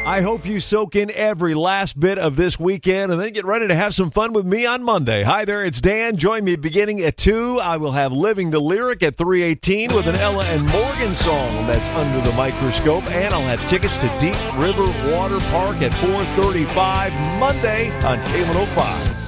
I hope you soak in every last bit of this weekend and then get ready to have some fun with me on Monday. Hi there, it's Dan. Join me beginning at 2. I will have Living the Lyric at 3:18 with an Ella and Morgan song that's Under the Microscope. And I'll have tickets to Deep River Water Park at 4:35 Monday on K105.